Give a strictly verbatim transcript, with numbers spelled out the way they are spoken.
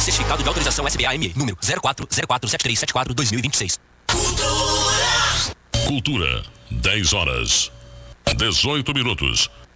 certificado de autorização S B A M E, número zero quatro zero quatro sete três sete quatro dois mil e vinte e seis. Cultura. Cultura, dez horas, dezoito minutos.